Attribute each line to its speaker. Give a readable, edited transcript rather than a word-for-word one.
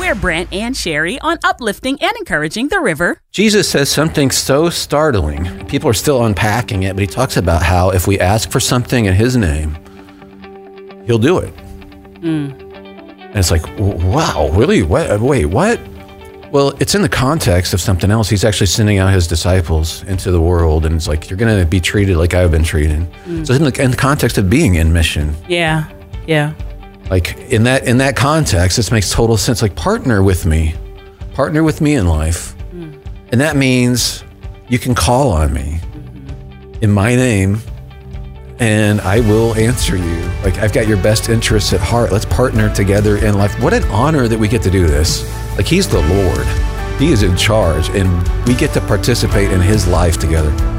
Speaker 1: We're Brent and Sherry on uplifting and encouraging the river.
Speaker 2: Jesus says something so startling. People are still unpacking it, but he talks about how if we ask for something in his name, he'll do it. And it's like, wow, really? What? Wait, what? Well, it's in the context of something else. He's actually sending out his disciples into the world, and it's like, you're going to be treated like I've been treated. So in the context of being in mission.
Speaker 1: Yeah.
Speaker 2: Like in that context, this makes total sense. Like partner with me in life. And that means you can call on me in my name and I will answer you. Like I've got your best interests at heart. Let's partner together in life. What an honor that we get to do this. Like he's the Lord. He is in charge and we get to participate in his life together.